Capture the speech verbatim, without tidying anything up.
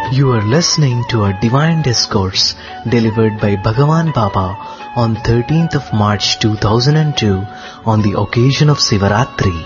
You are listening to a divine discourse delivered by Bhagavan Baba on thirteenth of March two thousand two on the occasion of Sivaratri.